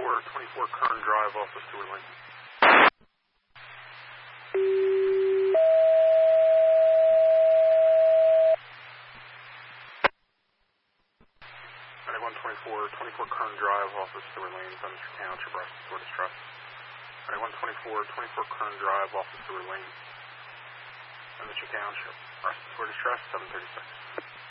24 Kern Drive off of Stewart Lane. 24 Kern Drive off of Stewart Lane, Thunder Township, Ruston Stewart Distress. 24 Kern Drive off of Stewart Lane, Thunder Township, Ruston Stewart Distress, 736.